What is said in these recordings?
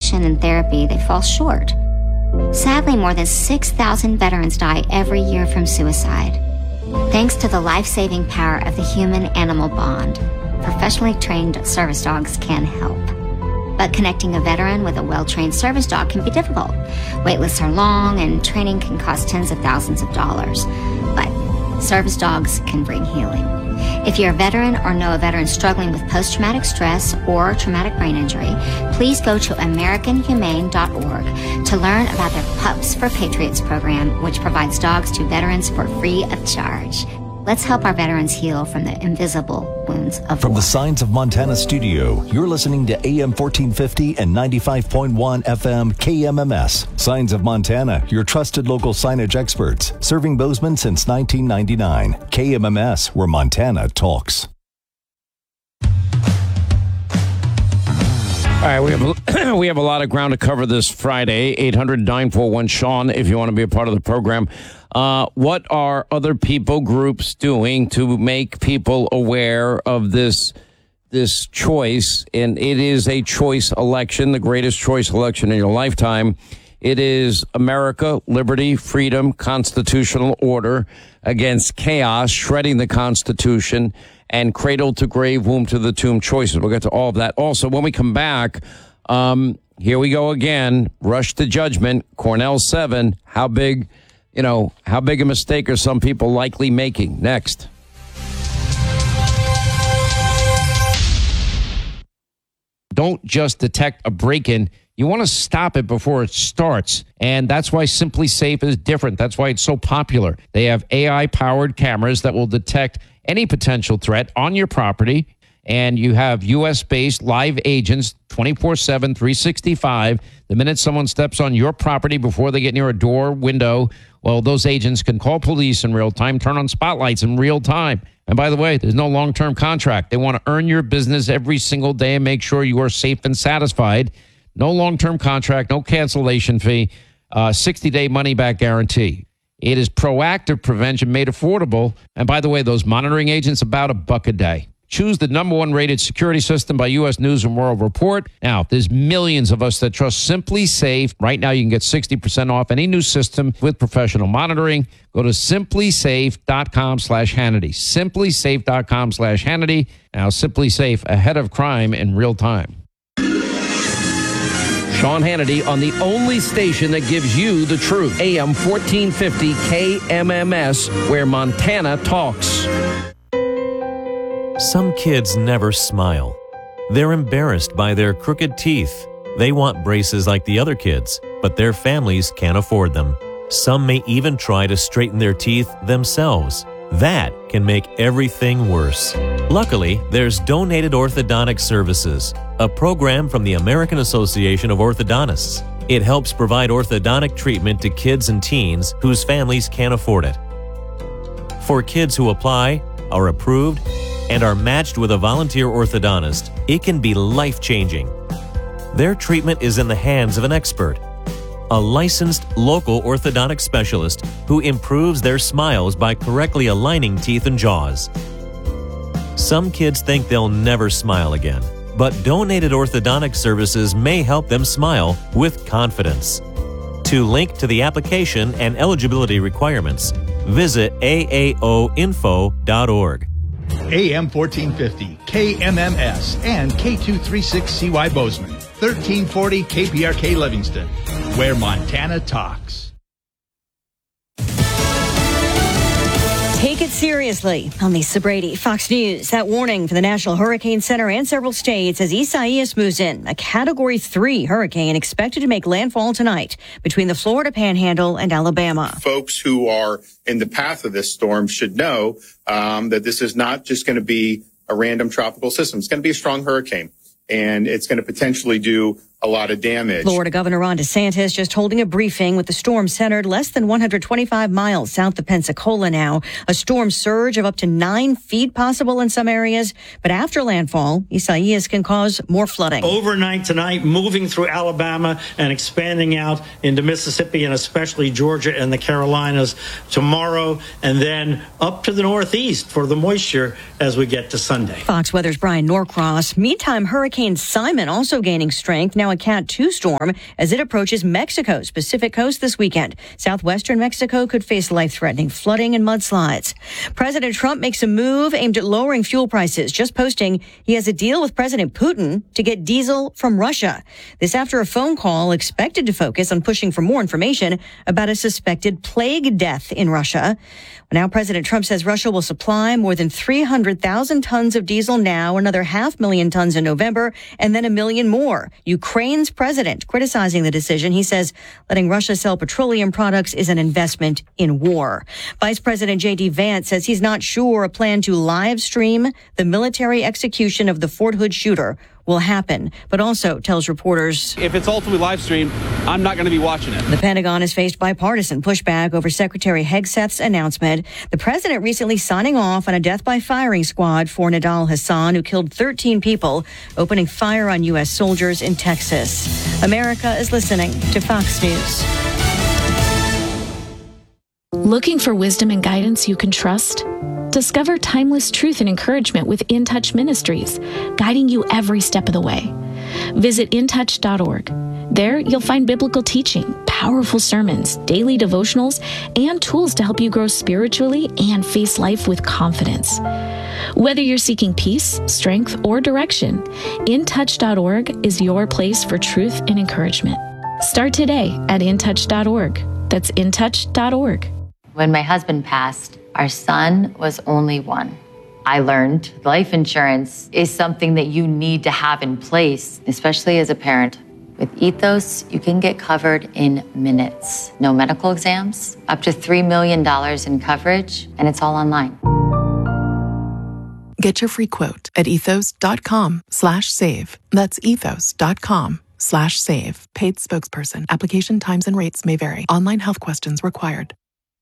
rehabilitation and therapy, they fall short. Sadly, more than 6,000 veterans die every year from suicide. Thanks to the life-saving power of the human-animal bond, professionally trained service dogs can help. But connecting a veteran with a well-trained service dog can be difficult. Wait lists are long and training can cost tens of thousands of dollars. But service dogs can bring healing. If you're a veteran or know a veteran struggling with post-traumatic stress or traumatic brain injury, please go to AmericanHumane.org to learn about their Pups for Patriots program, which provides dogs to veterans for free of charge. Let's help our veterans heal from the invisible wounds of war. From the Signs of Montana studio, you're listening to AM 1450 and 95.1 FM KMMS. Signs of Montana, your trusted local signage experts, serving Bozeman since 1999. KMMS, where Montana talks. All right, we have a lot of ground to cover this Friday. 800-941-SEAN if you want to be a part of the program. What are other people groups doing to make people aware of this choice? And it is a choice election, the greatest choice election in your lifetime. It is America, liberty, freedom, constitutional order against chaos, shredding the Constitution, and cradle to grave, womb to the tomb choices. We'll get to all of that. Also, when we come back, here we go again. Rush to judgment. Cornell 7. How big a mistake are some people likely making? Next. Don't just detect a break-in. You want to stop it before it starts. And that's why Simply Safe is different. That's why it's so popular. They have AI-powered cameras that will detect any potential threat on your property. And you have U.S.-based live agents 24/7, 365. The minute someone steps on your property before they get near a door, window, well, those agents can call police in real time, turn on spotlights in real time. And by the way, there's no long-term contract. They want to earn your business every single day and make sure you are safe and satisfied. No long-term contract, no cancellation fee, 60-day money-back guarantee. It is proactive prevention made affordable. And by the way, those monitoring agents, about $1 a day. Choose the #1 rated security system by U.S. News and World Report. Now, there's millions of us that trust Simply Safe. Right now, you can get 60% off any new system with professional monitoring. Go to simplysafe.com/Hannity. Simplysafe.com/Hannity. Now, Simply Safe, ahead of crime in real time. Sean Hannity on the only station that gives you the truth. AM 1450 KMMS, where Montana talks. Some kids never smile. They're embarrassed by their crooked teeth. They want braces like the other kids, but their families can't afford them. Some may even try to straighten their teeth themselves. That can make everything worse. Luckily, there's Donated Orthodontic Services, a program from the American Association of Orthodontists. It helps provide orthodontic treatment to kids and teens whose families can't afford it. For kids who apply, are approved, and are matched with a volunteer orthodontist, it can be life-changing. Their treatment is in the hands of an expert, a licensed local orthodontic specialist who improves their smiles by correctly aligning teeth and jaws. Some kids think they'll never smile again, but Donated Orthodontic Services may help them smile with confidence. To link to the application and eligibility requirements, visit aaoinfo.org. AM 1450, KMMS, and K236CY Bozeman, 1340 KPRK Livingston, where Montana talks. Take it seriously. I'm Lisa Brady, Fox News. That warning for the National Hurricane Center and several states as Isaias moves in. A Category 3 hurricane expected to make landfall tonight between the Florida Panhandle and Alabama. Folks who are in the path of this storm should know that this is not just going to be a random tropical system. It's going to be a strong hurricane, and it's going to potentially do a lot of damage. Florida Governor Ron DeSantis just holding a briefing with the storm centered less than 125 miles south of Pensacola now. A storm surge of up to 9 feet possible in some areas. But after landfall, Isaias can cause more flooding. Overnight tonight, moving through Alabama and expanding out into Mississippi and especially Georgia and the Carolinas tomorrow, and then up to the northeast for the moisture as we get to Sunday. Fox Weather's Brian Norcross. Meantime, Hurricane Simon also gaining strength. Now now a Cat 2 storm as it approaches Mexico's Pacific coast this weekend. Southwestern Mexico could face life-threatening flooding and mudslides. President Trump makes a move aimed at lowering fuel prices, just posting he has a deal with President Putin to get diesel from Russia. This after a phone call expected to focus on pushing for more information about a suspected plague death in Russia. Now President Trump says Russia will supply more than 300,000 tons of diesel now, another 500,000 tons in November, and then 1 million more. Ukraine's president criticizing the decision. He says letting Russia sell petroleum products is an investment in war. Vice President J.D. Vance says he's not sure a plan to live stream the military execution of the Fort Hood shooter will happen, but also tells reporters, if it's ultimately live streamed, I'm not going to be watching it. The Pentagon has faced bipartisan pushback over Secretary Hegseth's announcement. The president recently signing off on a death by firing squad for Nidal Hasan, who killed 13 people, opening fire on U.S. soldiers in Texas. America is listening to Fox News. Looking for wisdom and guidance you can trust? Discover timeless truth and encouragement with In Touch Ministries, guiding you every step of the way. Visit intouch.org. There, you'll find biblical teaching, powerful sermons, daily devotionals, and tools to help you grow spiritually and face life with confidence. Whether you're seeking peace, strength, or direction, intouch.org is your place for truth and encouragement. Start today at intouch.org. That's intouch.org. When my husband passed, our son was only 1. I learned life insurance is something that you need to have in place, especially as a parent. With Ethos, you can get covered in minutes. No medical exams, up to $3 million in coverage, and it's all online. Get your free quote at ethos.com/save. That's ethos.com/save. Paid spokesperson. Application times and rates may vary. Online health questions required.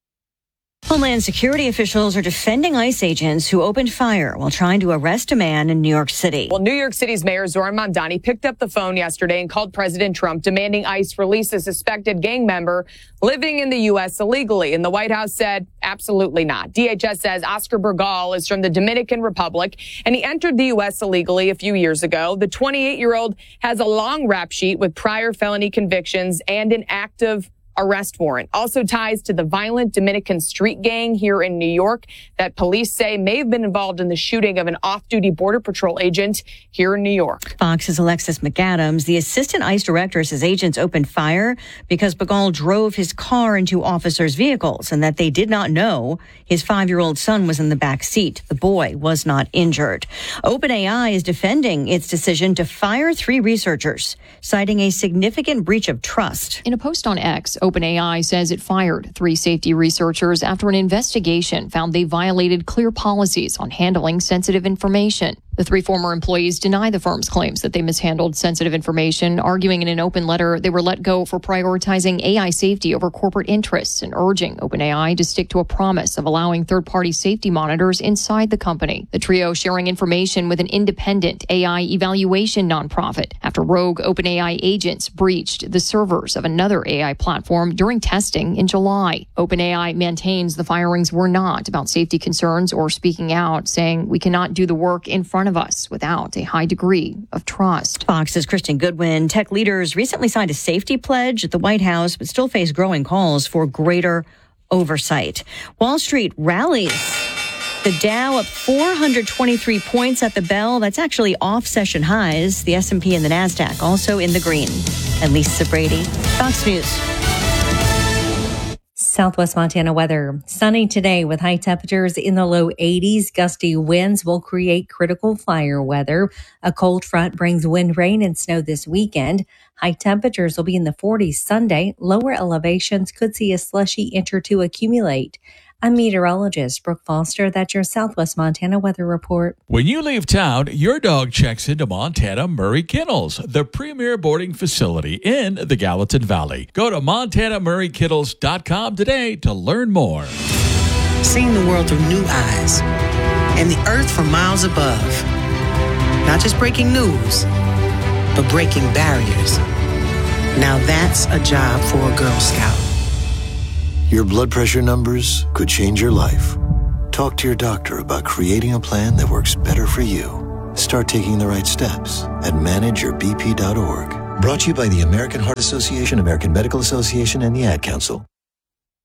Homeland Security officials are defending ICE agents who opened fire while trying to arrest a man in New York City. Well, New York City's Mayor Zoran Mamdani picked up the phone yesterday and called President Trump demanding ICE release a suspected gang member living in the U.S. illegally. And the White House said, absolutely not. DHS says Oscar Bergal is from the Dominican Republic, and he entered the U.S. illegally a few years ago. The 28-year-old has a long rap sheet with prior felony convictions and an active arrest warrant. Also ties to the violent Dominican street gang here in New York that police say may have been involved in the shooting of an off-duty Border Patrol agent here in New York. Fox's Alexis McAdams, the assistant ICE director, says agents opened fire because Bergal drove his car into officers' vehicles and that they did not know his 5-year-old son was in the back seat. The boy was not injured. OpenAI is defending its decision to fire 3 researchers, citing a significant breach of trust. In a post on X, OpenAI says it fired 3 safety researchers after an investigation found they violated clear policies on handling sensitive information. The 3 former employees deny the firm's claims that they mishandled sensitive information, arguing in an open letter they were let go for prioritizing AI safety over corporate interests and urging OpenAI to stick to a promise of allowing third-party safety monitors inside the company. The trio sharing information with an independent AI evaluation nonprofit after rogue OpenAI agents breached the servers of another AI platform during testing in July. OpenAI maintains the firings were not about safety concerns or speaking out, saying we cannot do the work in front of us without a high degree of trust. Fox's Kristen Goodwin. Tech leaders recently signed a safety pledge at the White House, but still face growing calls for greater oversight. Wall Street rallies. The Dow up 423 points at the bell. That's actually off session highs. The S&P and the NASDAQ also in the green. And Lisa Brady, Fox News. Southwest Montana weather. Sunny today with high temperatures in the low 80s. Gusty winds will create critical fire weather. A cold front brings wind, rain, and snow this weekend. High temperatures will be in the 40s Sunday. Lower elevations could see a slushy inch or two accumulate. I'm meteorologist Brooke Foster. That's your Southwest Montana weather report. When you leave town, your dog checks into Montana Murray Kennels, the premier boarding facility in the Gallatin Valley. Go to MontanaMurrayKennels.com today to learn more. Seeing the world through new eyes and the earth from miles above. Not just breaking news, but breaking barriers. Now that's a job for a Girl Scout. Your blood pressure numbers could change your life. Talk to your doctor about creating a plan that works better for you. Start taking the right steps at manageyourbp.org. Brought to you by the American Heart Association, American Medical Association, and the Ad Council.